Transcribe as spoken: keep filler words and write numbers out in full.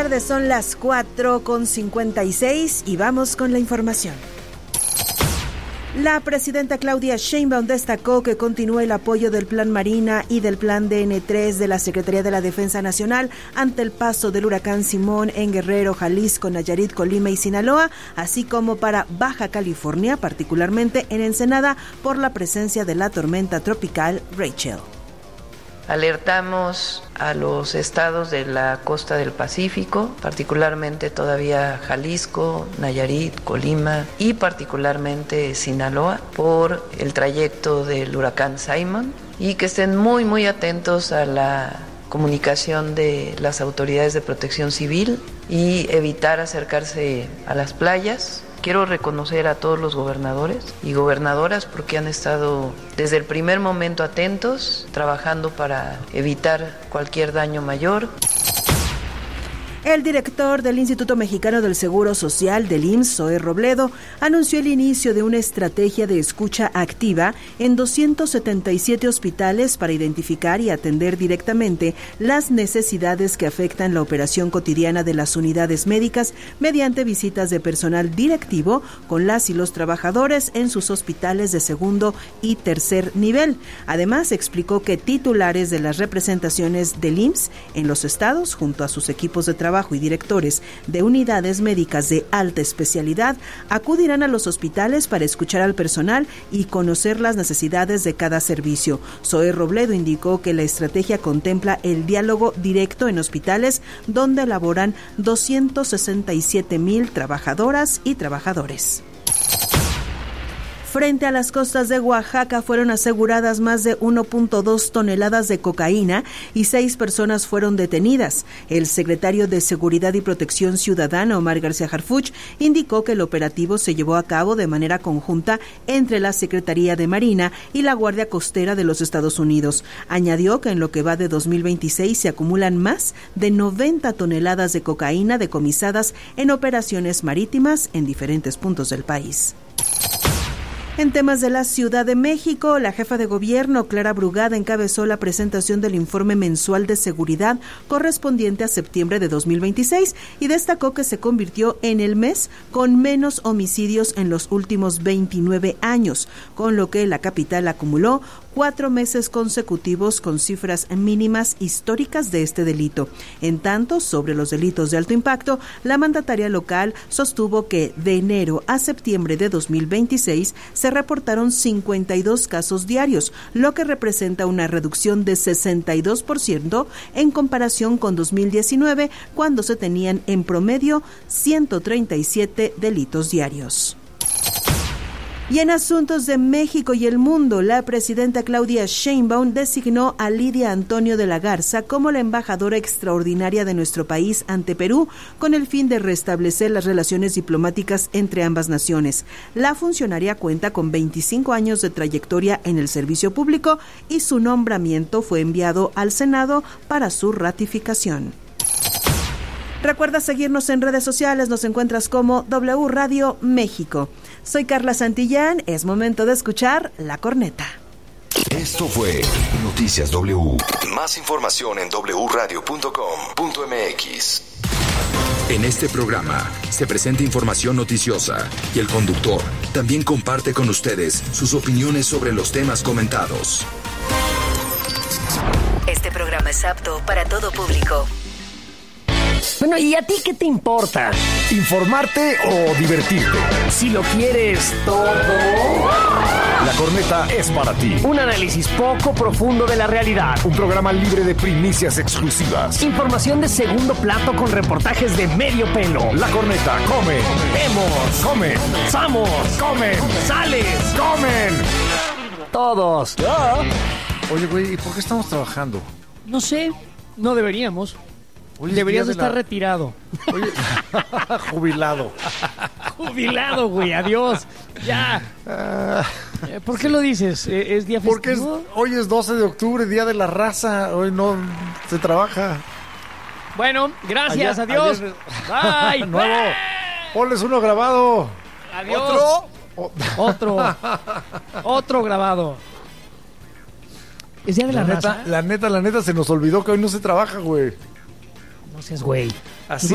tarde, son las cuatro con cincuenta y seis y vamos con la información. La presidenta Claudia Sheinbaum destacó que continúa el apoyo del Plan Marina y del Plan D N tres de la Secretaría de la Defensa Nacional ante el paso del huracán Simón en Guerrero, Jalisco, Nayarit, Colima y Sinaloa, así como para Baja California, particularmente en Ensenada, por la presencia de la tormenta tropical Rachel. Alertamos a los estados de la costa del Pacífico, particularmente todavía Jalisco, Nayarit, Colima y particularmente Sinaloa, por el trayecto del huracán Simon, y que estén muy muy atentos a la comunicación de las autoridades de protección civil y evitar acercarse a las playas. Quiero reconocer a todos los gobernadores y gobernadoras porque han estado desde el primer momento atentos, trabajando para evitar cualquier daño mayor. El director del Instituto Mexicano del Seguro Social, del I M S S, Zoe Robledo, anunció el inicio de una estrategia de escucha activa en doscientos setenta y siete hospitales para identificar y atender directamente las necesidades que afectan la operación cotidiana de las unidades médicas mediante visitas de personal directivo con las y los trabajadores en sus hospitales de segundo y tercer nivel. Además, explicó que titulares de las representaciones del I M S S en los estados, junto a sus equipos de trabajo y directores de unidades médicas de alta especialidad, acudirán a los hospitales para escuchar al personal y conocer las necesidades de cada servicio. Zoe Robledo indicó que la estrategia contempla el diálogo directo en hospitales donde laboran doscientos sesenta y siete mil trabajadoras y trabajadores. Frente a las costas de Oaxaca fueron aseguradas más de uno punto dos toneladas de cocaína y seis personas fueron detenidas. El secretario de Seguridad y Protección Ciudadana, Omar García Harfuch, indicó que el operativo se llevó a cabo de manera conjunta entre la Secretaría de Marina y la Guardia Costera de los Estados Unidos. Añadió que en lo que va de dos mil veintiséis se acumulan más de noventa toneladas de cocaína decomisadas en operaciones marítimas en diferentes puntos del país. En temas de la Ciudad de México, la jefa de gobierno, Clara Brugada, encabezó la presentación del informe mensual de seguridad correspondiente a septiembre de dos mil veintiséis y destacó que se convirtió en el mes con menos homicidios en los últimos veintinueve años, con lo que la capital acumuló cuatro meses consecutivos con cifras mínimas históricas de este delito. En tanto, sobre los delitos de alto impacto, la mandataria local sostuvo que de enero a septiembre de dos mil veintiséis se reportaron cincuenta y dos casos diarios, lo que representa una reducción de sesenta y dos por ciento en comparación con dos mil diecinueve, cuando se tenían en promedio ciento treinta y siete delitos diarios. Y en asuntos de México y el mundo, la presidenta Claudia Sheinbaum designó a Lidia Antonio de la Garza como la embajadora extraordinaria de nuestro país ante Perú, con el fin de restablecer las relaciones diplomáticas entre ambas naciones. La funcionaria cuenta con veinticinco años de trayectoria en el servicio público y su nombramiento fue enviado al Senado para su ratificación. Recuerda seguirnos en redes sociales, nos encuentras como W Radio México. Soy Carla Santillán, es momento de escuchar La Corneta. Esto fue Noticias W. Más información en doble u radio punto com punto m x. En este programa se presenta información noticiosa y el conductor también comparte con ustedes sus opiniones sobre los temas comentados. Este programa es apto para todo público. Bueno, ¿y a ti qué te importa? ¿Informarte o divertirte? Si lo quieres todo, La Corneta es para ti. un análisis poco profundo de la realidad. Un programa libre de primicias exclusivas. Información de segundo plato con reportajes de medio pelo. La Corneta, come, Vemos, come, ¡Vamos! comen, ¡Sales! comen. Todos. Oye, güey, ¿y por qué estamos trabajando? No sé, no deberíamos. Hoy es Deberías día de estar la- retirado. Oye, jubilado. Jubilado, güey, adiós. Ya. Ah, Eh, ¿Por qué lo dices? ¿Eh, ¿Es día porque es- festivo? hoy es doce de octubre, Día de la Raza. Hoy no se trabaja. Bueno, gracias, Ayer- adiós. ayer- Bye. Nuevo. Bye. Ponles uno grabado. Adiós. ¿Otro? O- Otro. Otro grabado. ¿Es día de la, La raza? neta, la neta, la neta, se nos olvidó que hoy no se trabaja, güey. No seas güey. Así